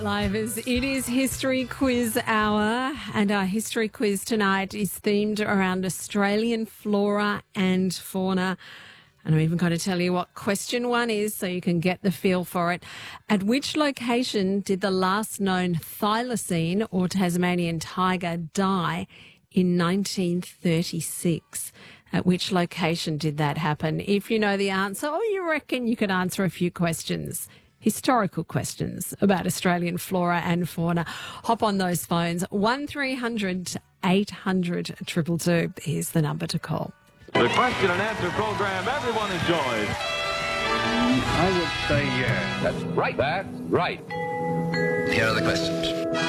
Livers, it is History Quiz Hour, and our history quiz tonight is themed around Australian flora and fauna. And I'm even going to tell you what question one is so you can get the feel for it. At which location did the last known thylacine or Tasmanian tiger die in 1936? At which location did that happen? If you know the answer, or you reckon you could answer a few questions, historical questions about Australian flora and fauna, hop on those phones. 1300 800 222 is the number to call. The question and answer program everyone enjoys. I would say yes. That's right. That's right. Here are the questions.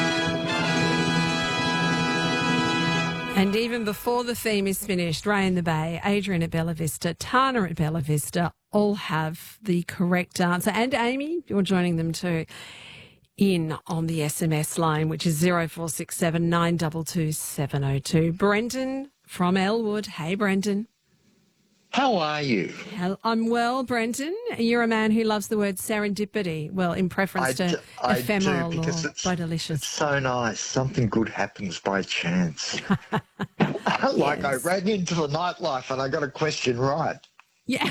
And even before the theme is finished, Ray in the Bay, Adrian at Bella Vista, Tana at Bella Vista all have the correct answer. And Amy, you're joining them too, in on the SMS line, which is 0467 922 702. Brendan from Elwood. Hey, Brendan. How are you? I'm well, Brendan. You're a man who loves the word serendipity. Well, in preference to ephemeral or by delicious. It's so nice. Something good happens by chance. Like yes. I ran into the nightlife and I got a question right. Yeah.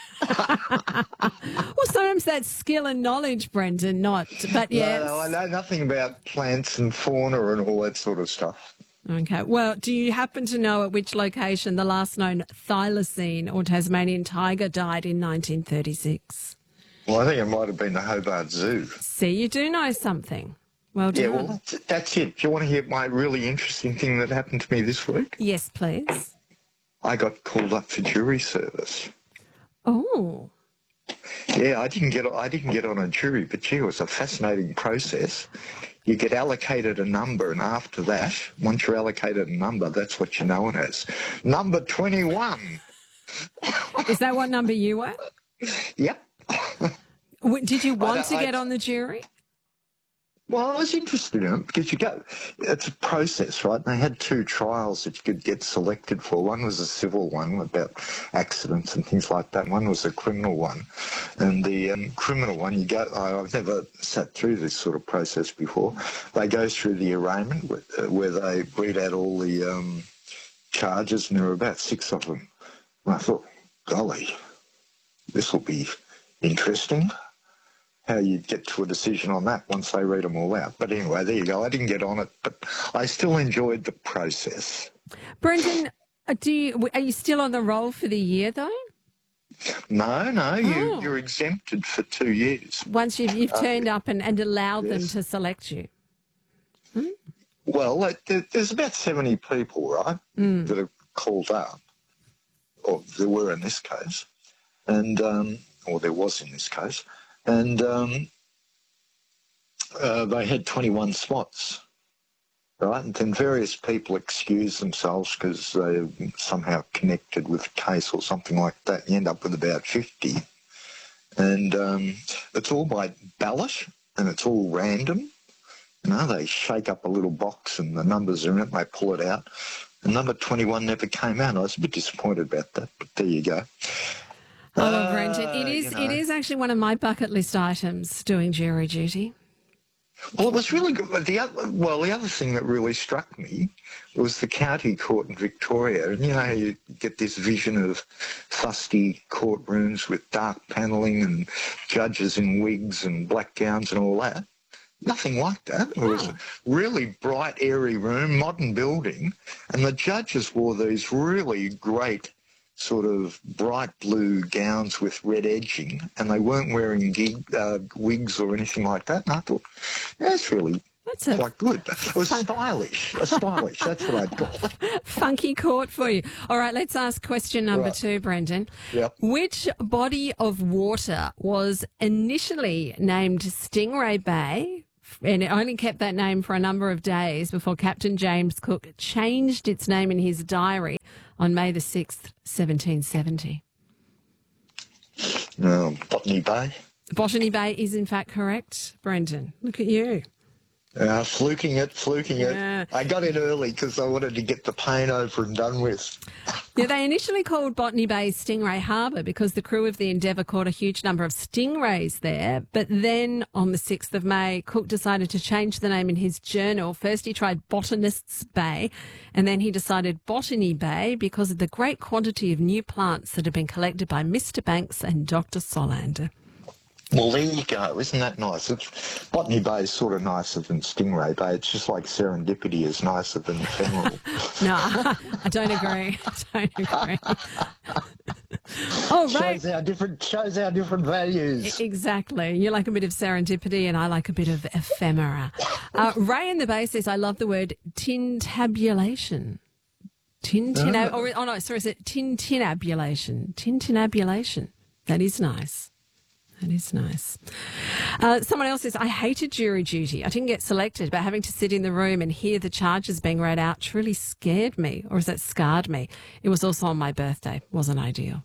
Well, sometimes that's skill and knowledge, Brendan, but yes. No, I know nothing about plants and fauna and all that sort of stuff. Okay. Well, do you happen to know at which location the last known thylacine or Tasmanian tiger died in 1936? Well, I think it might have been the Hobart Zoo. See, you do know something. Well done. Yeah, well, that's it. Do you want to hear my really interesting thing that happened to me this week? Yes, please. I got called up for jury service. Oh. Yeah, I didn't get on a jury, but gee, it was a fascinating process. You get allocated a number, and after that, once you're allocated a number, that's what you're known as. Number 21. Is that what number you were? Yep. Did you want to get on the jury? Well, I was interested in it because it's a process, right? They had two trials that you could get selected for. One was a civil one about accidents and things like that. One was a criminal one. And the criminal one, I've never sat through this sort of process before. They go through the arraignment where they read out all the charges, and there were about 6 of them. And I thought, golly, this will be interesting. How you'd get to a decision on that once they read them all out. But anyway, there you go. I didn't get on it, but I still enjoyed the process. Brendan, are you still on the roll for the year, though? No, you're exempted for 2 years. Once you've turned up and allowed them to select you. Hmm? Well, there's about 70 people, right, that are called up, or there were in this case, and or there was in this case. And they had 21 spots, right? And then various people excused themselves because they somehow connected with a case or something like that. You end up with about 50. And it's all by ballot and it's all random. You know, they shake up a little box and the numbers are in it and they pull it out. And number 21 never came out. I was a bit disappointed about that, but there you go. Oh, Brendan, it is actually one of my bucket list items, doing jury duty. Well, it was really good. The other thing that really struck me was the county court in Victoria. And, you know, you get this vision of fusty courtrooms with dark panelling and judges in wigs and black gowns and all that. Nothing like that. It was a really bright, airy room, modern building, and the judges wore these really great sort of bright blue gowns with red edging, and they weren't wearing wigs or anything like that. And I thought, that's really quite good. It was stylish. That's what I'd call it. Funky court for you. All right, let's ask question number 2, Brendan. Yep. Which body of water was initially named Stingray Bay, and it only kept that name for a number of days before Captain James Cook changed its name in his diary on May the 6th, 1770? Botany Bay. Botany Bay is in fact correct, Brendan. Look at you. Fluking Yeah. it. I got in early because I wanted to get the pain over and done with. Yeah, they initially called Botany Bay Stingray Harbour because the crew of the Endeavour caught a huge number of stingrays there. But then on the 6th of May, Cook decided to change the name in his journal. First he tried Botanist's Bay, and then he decided Botany Bay because of the great quantity of new plants that had been collected by Mr. Banks and Dr. Solander. Well, there you go. Isn't that nice? Botany Bay is sort of nicer than Stingray Bay. It's just like Serendipity is nicer than Ephemeral. No, I don't agree. I don't agree. Oh, right. Shows our different values. Exactly. You like a bit of serendipity and I like a bit of ephemera. Ray in the Bay says, I love the word tintabulation. Is it tintinabulation? Tintinabulation. That is nice. That is nice. Someone else says, I hated jury duty. I didn't get selected, but having to sit in the room and hear the charges being read out truly scared me, or is it scarred me? It was also on my birthday. Wasn't ideal.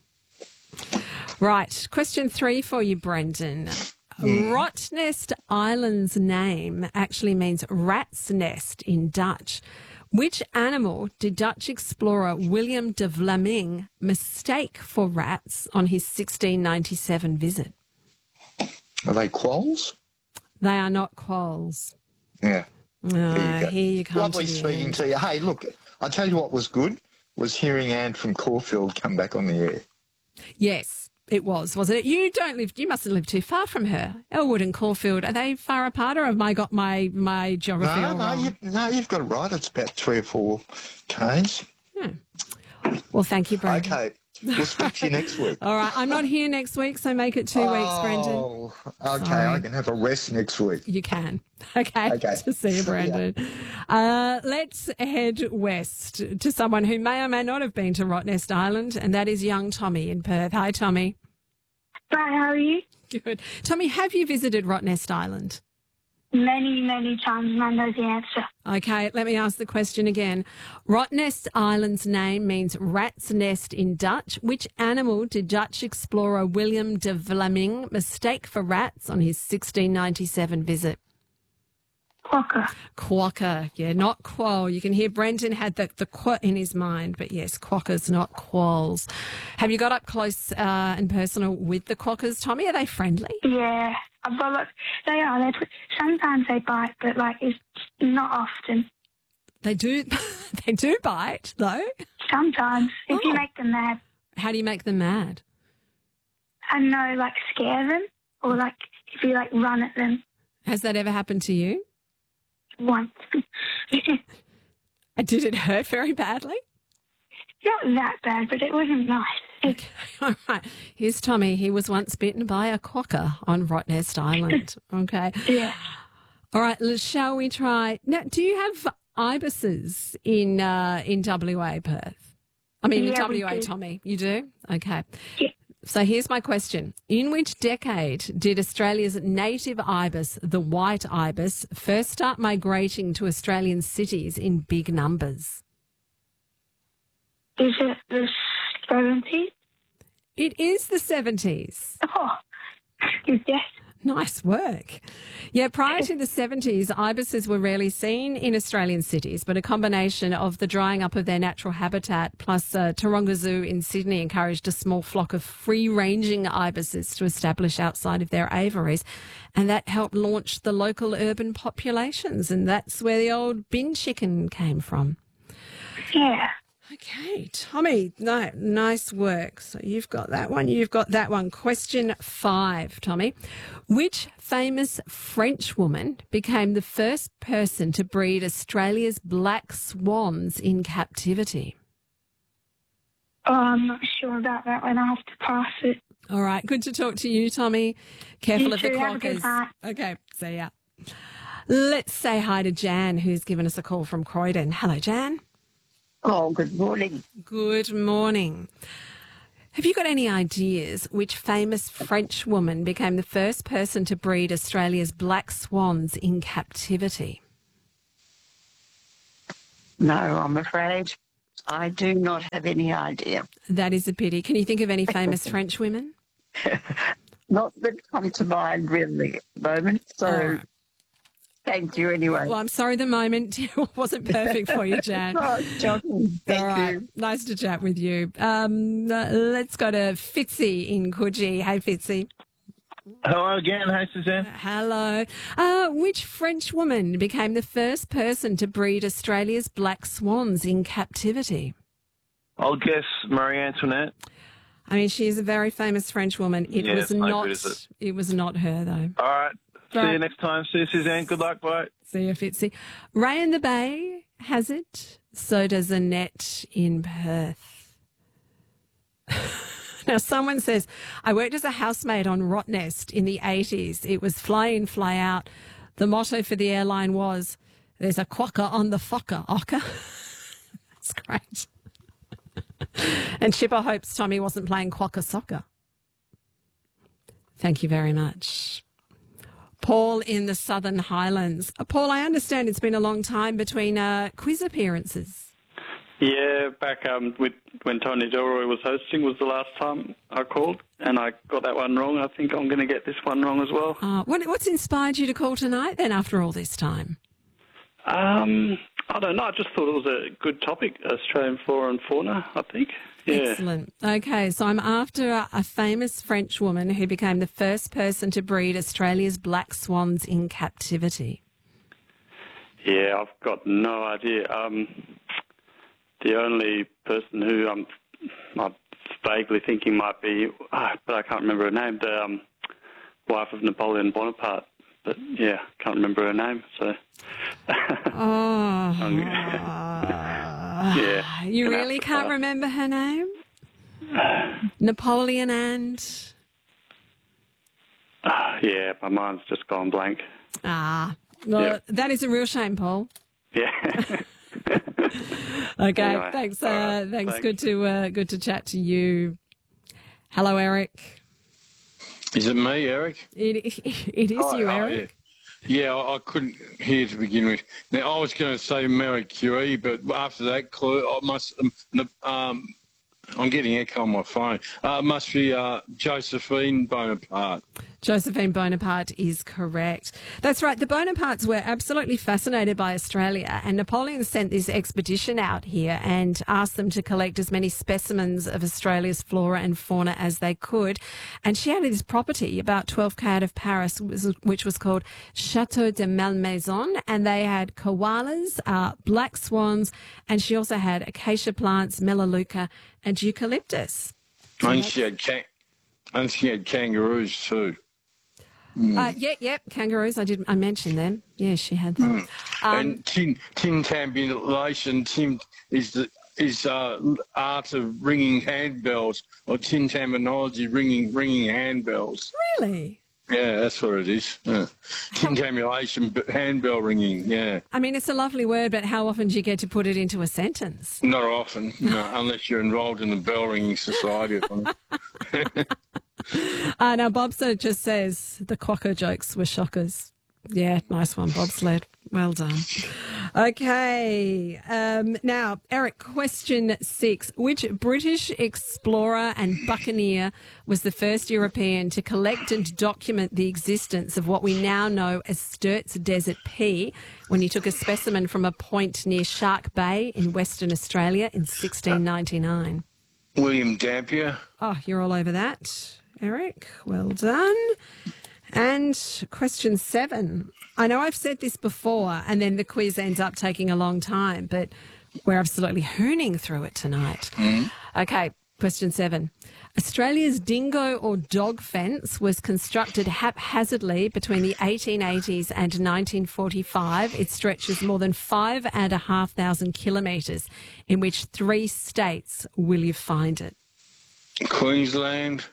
Right. Question 3 for you, Brendan. Rottnest Island's name actually means rat's nest in Dutch. Which animal did Dutch explorer William de Vlaming mistake for rats on his 1697 visit? Are they quolls? They are not quolls. Yeah. Here you come. Lovely speaking to you. Hey, look, I'll tell you what was good, was hearing Anne from Caulfield come back on the air. Yes, it was, wasn't it? You mustn't live too far from her. Elwood and Caulfield, are they far apart, or have I got my geography all wrong? You've got it right. It's about 3 or 4 Ks. Well, thank you, Brendan. Okay. We'll speak to you next week. All right. I'm not here next week, so make it 2 weeks, Brendan. Oh, okay. Sorry. I can have a rest next week. You can. Okay. To see you, Brendan. Let's head west to someone who may or may not have been to Rottnest Island, and that is young Tommy in Perth. Hi, Tommy. Hi, how are you? Good. Tommy, have you visited Rottnest Island? Many, many times, and I know the answer. Okay, let me ask the question again. Rottnest Island's name means rat's nest in Dutch. Which animal did Dutch explorer William de Vlaming mistake for rats on his 1697 visit? Quokka. Quokka, yeah, not quoll. You can hear Brendan had the quote in his mind, but yes, quokkas, not quolls. Have you got up close and personal with the quokkas, Tommy? Are they friendly? Yeah, but they are. Sometimes they bite, but it's not often. They do. They do bite, though. Sometimes, if you make them mad. How do you make them mad? I know, scare them, or if you run at them. Has that ever happened to you? Once. Did it hurt very badly? Not that bad, but it wasn't nice. Okay, all right. Here's Tommy. He was once bitten by a quokka on Rottnest Island. Okay. Yeah. All right. Shall we try? Now, do you have ibises in WA, Perth? I mean, in WA, Tommy. You do? Okay. Yeah. So here's my question. In which decade did Australia's native ibis, the white ibis, first start migrating to Australian cities in big numbers? Is it the 70s? It is the 70s. Oh, good guess. Nice work. Yeah, prior to the 70s, ibises were rarely seen in Australian cities, but a combination of the drying up of their natural habitat plus Taronga Zoo in Sydney encouraged a small flock of free-ranging ibises to establish outside of their aviaries, and that helped launch the local urban populations, and that's where the old bin chicken came from. Yeah. Okay, Tommy, nice work. So you've got that one. You've got that one. Question 5, Tommy. Which famous French woman became the first person to breed Australia's black swans in captivity? Oh, I'm not sure about that one. I'll have to pass it. All right, good to talk to you, Tommy. Careful You of the too. Have a good quokkas. night. Okay, see ya. Let's say hi to Jan, who's given us a call from Croydon. Hello, Jan. Oh, good morning. Good morning. Have you got any ideas which famous French woman became the first person to breed Australia's black swans in captivity? No, I'm afraid I do not have any idea. That is a pity. Can you think of any famous French women? Not that come to mind really at the moment. So, Thank you anyway. Well, I'm sorry the moment wasn't perfect for you, Jan. Oh, Johnny, thank All right. you. Nice to chat with you. Let's go to Fitzy in Coogee. Hey, Fitzy. Hello again. Hey, Suzanne. Hello. Which French woman became the first person to breed Australia's black swans in captivity? I'll guess Marie Antoinette. I mean, she is a very famous French woman. It Yeah, was no not. good, is it? It was not her, though. All right. See Right. you next time. See you, Suzanne. Good luck. Bye. See you, Fitzy. Ray in the Bay has it. So does Annette in Perth. Now, someone says, I worked as a housemaid on Rottnest in the 80s. It was fly in, fly out. The motto for the airline was, there's a quokka on the fokker, ocker. That's great. And Chipper hopes Tommy wasn't playing quokka soccer. Thank you very much. Paul in the Southern Highlands. Paul, I understand it's been a long time between quiz appearances. Yeah, back when Tony Delroy was hosting was the last time I called, and I got that one wrong. I think I'm going to get this one wrong as well. What's inspired you to call tonight then after all this time? I don't know. I just thought it was a good topic, Australian flora and fauna, I think. Yeah. Excellent. Okay, so I'm after a famous French woman who became the first person to breed Australia's black swans in captivity. Yeah, I've got no idea. The only person who I'm vaguely thinking might be, but I can't remember her name, the wife of Napoleon Bonaparte. But, yeah, can't remember her name, so... yeah. You really can't remember her name? Napoleon and... yeah, my mind's just gone blank. Well, Yeah. that is a real shame, Paul. Yeah. Okay, Anyway, thanks. all right, Thanks. thanks. Good to chat to you. Hello, Eric. Is it me, Eric? It is you, Eric. Yeah, I couldn't hear to begin with. Now, I was going to say Marie Curie, but after that clue, I must. I'm getting echo on my phone. Must be Josephine Bonaparte. Josephine Bonaparte is correct. That's right. The Bonapartes were absolutely fascinated by Australia, and Napoleon sent this expedition out here and asked them to collect as many specimens of Australia's flora and fauna as they could. And she had this property about 12k out of Paris, which was called Chateau de Malmaison, and they had koalas, black swans, and she also had acacia plants, melaleuca, and eucalyptus. And she had kangaroos too. Kangaroos. I mentioned them. Yeah, she had them. And tintabulation. Tin is the art of ringing handbells, or tintamonology, ringing handbells. Really? Yeah, that's what it is. Yeah. Tintabulation, handbell ringing. Yeah. I mean, it's a lovely word, but how often do you get to put it into a sentence? Not often, no, unless you're involved in the bell ringing society. Now, Bobsled just says the quokka jokes were shockers. Yeah, nice one, Bobsled. Well done. Okay. Now, Eric, question 6. Which British explorer and buccaneer was the first European to collect and document the existence of what we now know as Sturt's Desert Pea when he took a specimen from a point near Shark Bay in Western Australia in 1699? William Dampier. Oh, you're all over that, Eric. Well done. And question 7. I know I've said this before, and then the quiz ends up taking a long time, but we're absolutely hooning through it tonight. Okay, question 7. Australia's dingo or dog fence was constructed haphazardly between the 1880s and 1945. It stretches more than 5,500 kilometres. In which 3 states will you find it? Queensland,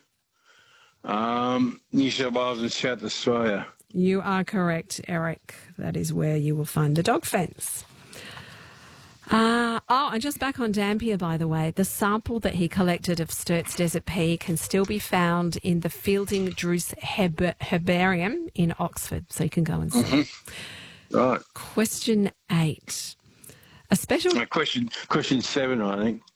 New South Wales and South Australia. You are correct, Eric. That is where you will find the dog fence. And just back on Dampier, by the way, the sample that he collected of Sturt's Desert Pea can still be found in the Fielding Druce Herbarium in Oxford, so you can go and see. Right. Question 8. A special... Question 7, I think.